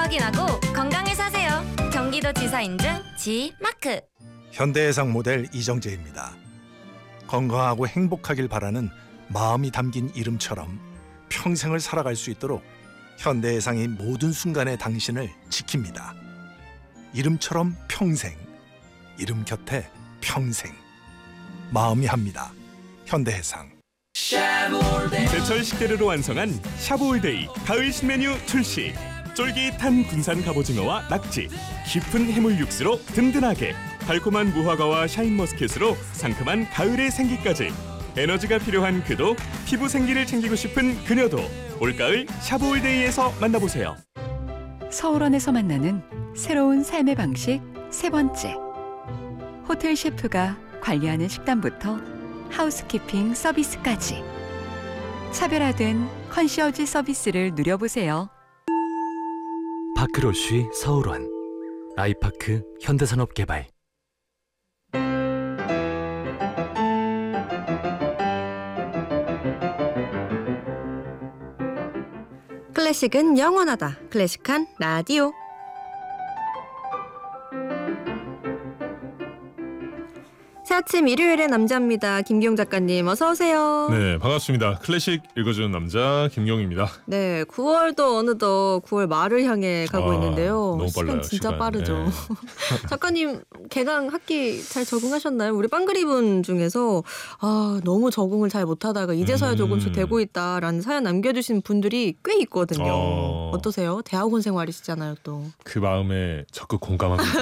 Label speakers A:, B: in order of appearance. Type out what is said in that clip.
A: 확인하고 건강을 사세요. 경기도지사 인증 G마크.
B: 현대해상 모델 이정재입니다. 건강하고 행복하길 바라는 마음이 담긴 이름처럼 평생을 살아갈 수 있도록 현대해상이 모든 순간에 당신을 지킵니다. 이름처럼 평생, 이름 곁에 평생. 마음이 합니다. 현대해상.
C: 제철 식재료로 완성한 샤브올데이 가을 신메뉴 출시. 쫄깃한 군산 갑오징어와 낙지, 깊은 해물 육수로 든든하게, 달콤한 무화과와 샤인머스켓으로 상큼한 가을의 생기까지. 에너지가 필요한 그도, 피부 생기를 챙기고 싶은 그녀도 올가을 샤브올데이에서 만나보세요.
D: 서울원에서 만나는 새로운 삶의 방식 세 번째. 호텔 셰프가 관리하는 식단부터 하우스키핑 서비스까지 차별화된 컨시어지 서비스를 누려보세요.
E: 파크로쉬 서울원, 아이파크 현대산업개발.
F: 클래식은 영원하다. 클래식한 라디오. 새 아침 일요일의 남자입니다. 김기용 작가님 어서 오세요.
G: 네, 반갑습니다. 클래식 읽어주는 남자 김경입니다.
F: 네, 9월도 어느덧 9월 말을 향해 가고 있는데요.
G: 너무
F: 시간
G: 빨라요.
F: 진짜
G: 시간.
F: 빠르죠.
G: 네.
F: 작가님 개강 학기 잘 적응하셨나요? 우리 빵그리분 중에서 너무 적응을 잘 못하다가 이제서야 조금씩 되고 있다라는 사연 남겨주신 분들이 꽤 있거든요. 어떠세요? 대학원 생활이시잖아요, 또.
G: 그 마음에 적극 공감합니다.